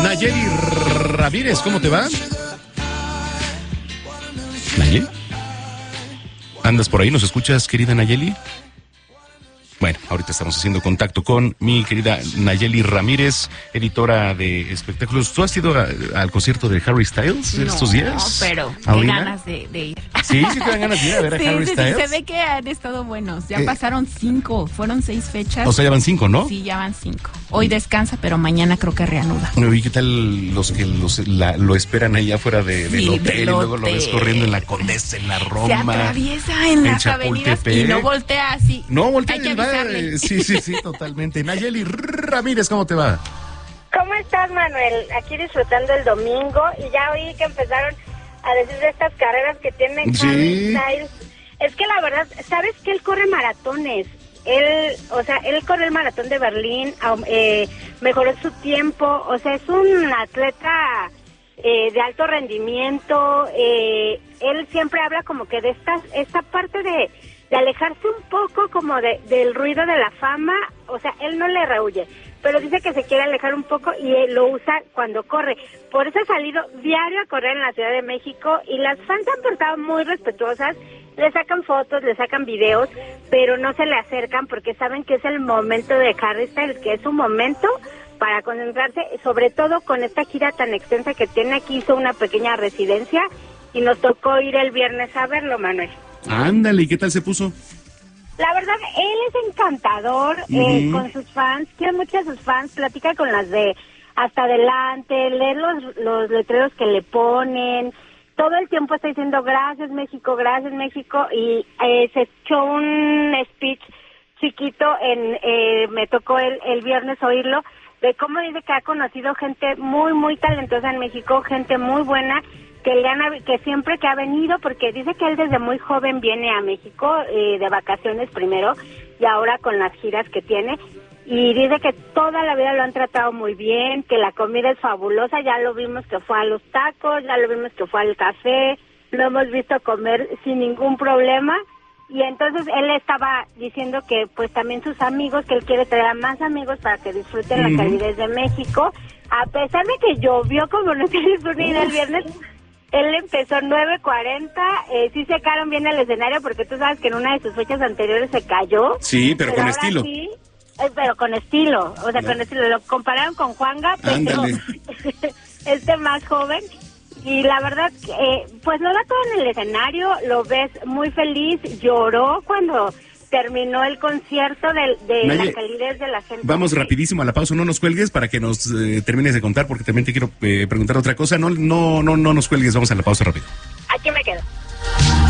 Nayeli Ramírez, ¿cómo te va? ¿Nayeli? ¿Andas por ahí? ¿Nos escuchas, querida Nayeli? Bueno, ahorita estamos haciendo contacto con mi querida Nayeli Ramírez, editora de espectáculos. ¿Tú has ido al concierto de Harry Styles estos días? No, pero qué ganas de ir. Sí, sí te dan ganas de ir a ver a Harry Styles. Sí, se ve que han estado buenos. Ya pasaron 5, fueron 6 fechas. O sea, ya van 5, ¿no? Sí, ya van 5. Hoy descansa, pero mañana creo que reanuda. ¿Y qué tal los que lo esperan allá afuera del hotel y luego lo ves corriendo en la Condesa, en la Roma? Se atraviesa en las avenidas y no voltea así. No voltea. Hay que avisarle. Sí, totalmente. Nayeli Ramírez, ¿cómo te va? ¿Cómo estás, Manuel? Aquí disfrutando el domingo y ya oí que empezaron a decir de estas carreras que tienen Harry Styles. Es que la verdad, ¿sabes que él corre maratones? Él corre el maratón de Berlín, mejoró su tiempo, o sea, es un atleta de alto rendimiento. Él siempre habla como que de esta parte de alejarse un poco como del ruido de la fama. O sea, él no le rehuye, pero dice que se quiere alejar un poco y él lo usa cuando corre. Por eso ha salido diario a correr en la Ciudad de México y las fans han portado muy respetuosas. Le sacan fotos, le sacan videos, pero no se le acercan porque saben que es el momento de Harry Styles, que es un momento para concentrarse, sobre todo con esta gira tan extensa que tiene. Aquí hizo una pequeña residencia y nos tocó ir el viernes a verlo, Manuel. Ándale, ¿y qué tal se puso? La verdad, él es encantador con sus fans, quiere mucho a sus fans, platica con las de hasta adelante, lee los letreros que le ponen. Todo el tiempo está diciendo gracias México, y se echó un speech chiquito, me tocó el viernes oírlo, de cómo dice que ha conocido gente muy, muy talentosa en México, gente muy buena, que siempre que ha venido, porque dice que él desde muy joven viene a México de vacaciones primero y ahora con las giras que tiene. Y dice que toda la vida lo han tratado muy bien, que la comida es fabulosa, ya lo vimos que fue a los tacos, ya lo vimos que fue al café, lo hemos visto comer sin ningún problema. Y entonces él estaba diciendo que pues también sus amigos, que él quiere traer a más amigos para que disfruten la calidez de México. A pesar de que llovió como no tienes una idea el viernes, él empezó 9:40, sí secaron bien el escenario porque tú sabes que en una de sus fechas anteriores se cayó. Sí, pero con estilo. Sí, pero con estilo, o sea, con estilo. Lo compararon con Juanga, pero más joven. Y la verdad, pues lo da todo en el escenario, lo ves muy feliz, lloró cuando terminó el concierto de la calidez de la gente. Vamos rapidísimo a la pausa, no nos cuelgues para que nos termines de contar, porque también te quiero preguntar otra cosa. No nos cuelgues, vamos a la pausa rápido. Aquí me quedo.